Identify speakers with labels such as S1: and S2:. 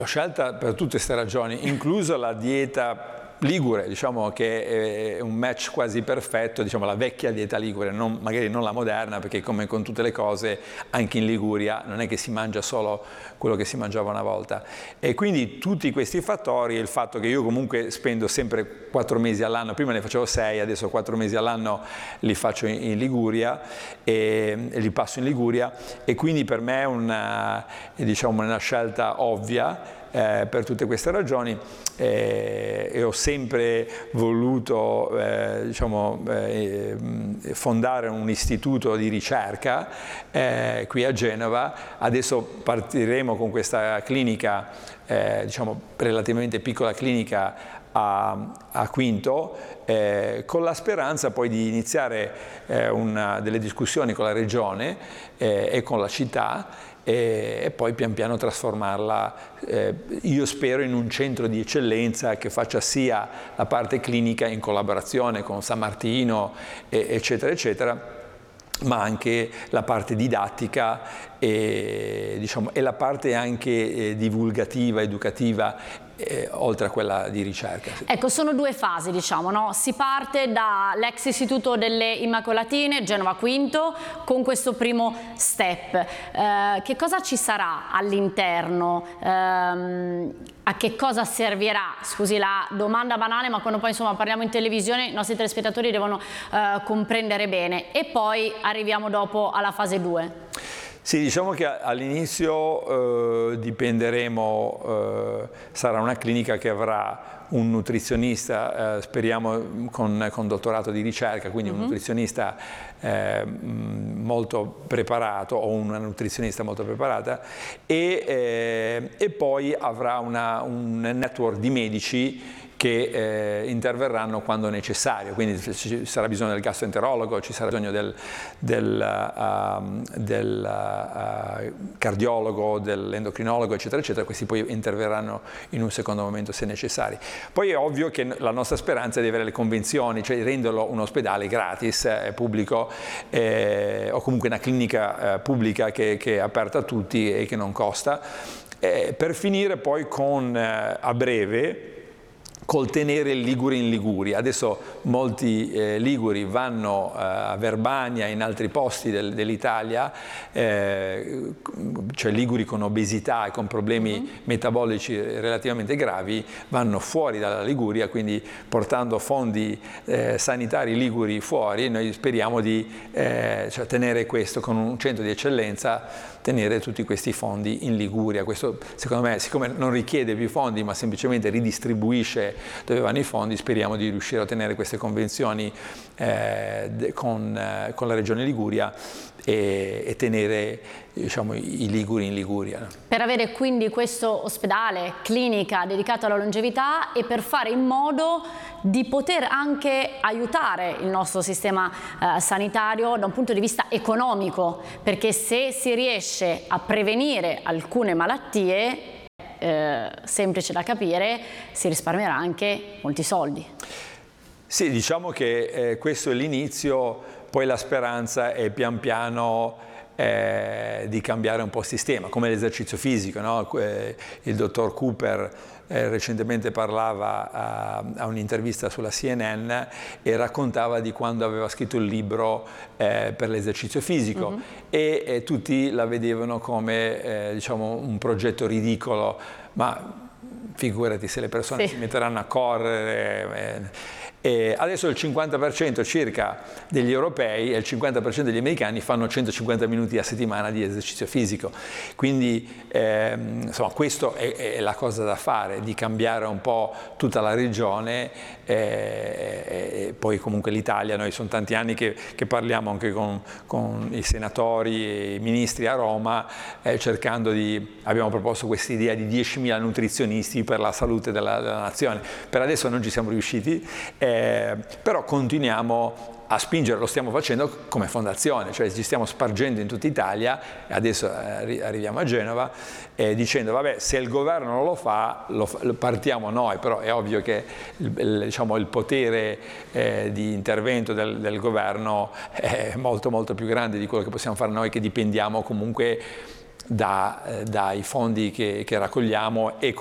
S1: L'ho scelta per tutte queste ragioni, incluso la dieta ligure, diciamo che è un match quasi perfetto, diciamo la vecchia dieta ligure, magari non la moderna, perché come con tutte le cose anche in Liguria non è che si mangia solo quello che si mangiava una volta. E quindi tutti questi fattori, il fatto che io comunque spendo sempre 4 mesi all'anno, prima ne facevo 6, adesso 4 mesi all'anno li faccio in Liguria e li passo in Liguria, e quindi per me è diciamo, una scelta ovvia. Per tutte queste ragioni e ho sempre voluto fondare un istituto di ricerca qui a Genova. Adesso partiremo con questa clinica, diciamo relativamente piccola clinica a Quinto, con la speranza poi di iniziare delle discussioni con la regione e con la città, e poi pian piano trasformarla, io spero, in un centro di eccellenza che faccia sia la parte clinica in collaborazione con San Martino, eccetera, eccetera, ma anche la parte didattica e la parte anche divulgativa, educativa, oltre a quella di ricerca. Sì.
S2: Ecco, sono due fasi, diciamo, no? Si parte dall'ex Istituto delle Immacolatine, Genova Quinto, con questo primo step. Che cosa ci sarà all'interno? A che cosa servirà? Scusi la domanda banale, ma quando poi insomma parliamo in televisione i nostri telespettatori devono comprendere bene. E poi arriviamo dopo alla fase 2.
S1: Sì, diciamo che all'inizio dipenderemo, sarà una clinica che avrà un nutrizionista, speriamo con dottorato di ricerca, quindi un nutrizionista molto preparato o una nutrizionista molto preparata, e poi avrà un network di medici che interverranno quando necessario, quindi ci sarà bisogno del gastroenterologo, ci sarà bisogno del cardiologo, dell'endocrinologo, eccetera, eccetera. Questi poi interverranno in un secondo momento se necessari. Poi è ovvio che la nostra speranza è di avere le convenzioni, cioè di renderlo un ospedale gratis, pubblico, o comunque una clinica pubblica che è aperta a tutti e che non costa, per finire poi con, a breve, col tenere il Ligure in Liguria. Adesso molti liguri vanno a Verbania e in altri posti dell'Italia, cioè liguri con obesità e con problemi metabolici relativamente gravi, vanno fuori dalla Liguria, quindi portando fondi sanitari liguri fuori. Noi speriamo di cioè tenere questo con un centro di eccellenza, tenere tutti questi fondi in Liguria. Questo, secondo me, siccome non richiede più fondi ma semplicemente ridistribuisce dove vanno i fondi, speriamo di riuscire a ottenere queste convenzioni con la Regione Liguria e tenere, diciamo, i liguri in Liguria.
S2: Per avere quindi questo ospedale, clinica dedicato alla longevità, e per fare in modo di poter anche aiutare il nostro sistema sanitario da un punto di vista economico, perché se si riesce a prevenire alcune malattie, semplice da capire, si risparmierà anche molti soldi.
S1: Sì, diciamo che questo è l'inizio, poi la speranza è pian piano di cambiare un po' il sistema, come l'esercizio fisico, no? Il dottor Cooper recentemente parlava a un'intervista sulla CNN e raccontava di quando aveva scritto il libro per l'esercizio fisico, e tutti la vedevano come diciamo un progetto ridicolo, ma figurati se le persone si metteranno a correre. E adesso il 50% circa degli europei e il 50% degli americani fanno 150 minuti a settimana di esercizio fisico, quindi insomma questo è la cosa da fare, di cambiare un po' tutta la regione, e poi comunque l'Italia, noi sono tanti anni che parliamo anche con i senatori e i ministri a Roma, cercando abbiamo proposto questa idea di 10.000 nutrizionisti per la salute della nazione. Per adesso non ci siamo riusciti, però continuiamo a spingere, lo stiamo facendo come fondazione, cioè ci stiamo spargendo in tutta Italia, e adesso arriviamo a Genova, dicendo vabbè, se il governo non lo fa, partiamo noi, però è ovvio che diciamo, il potere di intervento del governo è molto molto più grande di quello che possiamo fare noi, che dipendiamo comunque dai fondi che raccogliamo e